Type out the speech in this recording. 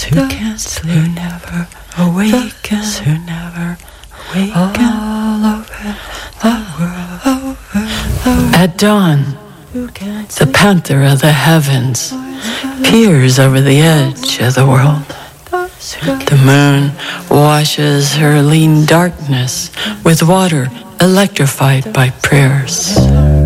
who can't sleep, who never awakens, who never awakens, all over the world. At dawn, the panther of the heavens peers over the edge of the world. The moon washes her lean darkness with water electrified by prayers.